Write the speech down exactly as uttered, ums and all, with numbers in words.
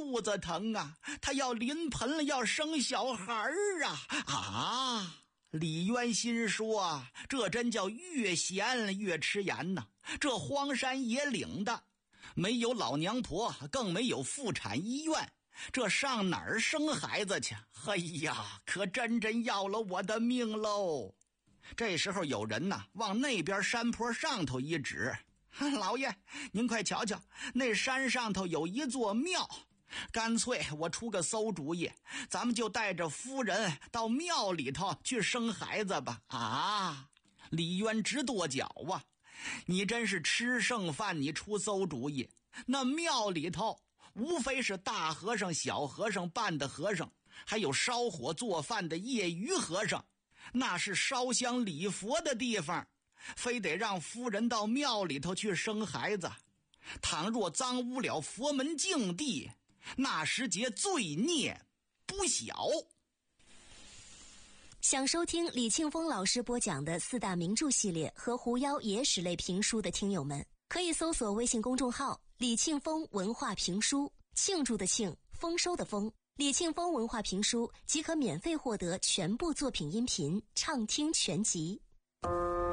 肚子疼啊，他要临盆了，要生小孩儿啊！啊！李渊心说，这真叫越闲越吃盐呐！这荒山野岭的，没有老娘婆，更没有妇产医院，这上哪儿生孩子去？哎呀，可真真要了我的命喽！这时候有人呐，往那边山坡上头一指，老爷，您快瞧瞧，那山上头有一座庙，干脆我出个馊主意，咱们就带着夫人到庙里头去生孩子吧！啊！李渊直跺脚啊！你真是吃剩饭，你出馊主意。那庙里头无非是大和尚小和尚办的和尚，还有烧火做饭的业余和尚，那是烧香礼佛的地方，非得让夫人到庙里头去生孩子，倘若脏污了佛门净地，那时节罪孽不小。 想收听李庆丰老师播讲的四大名著系列和狐妖野史类评书的听友们，可以搜索微信公众号李庆丰文化评书，庆祝的庆，丰收的丰，李庆丰文化评书即可免费获得全部作品音频畅听全集。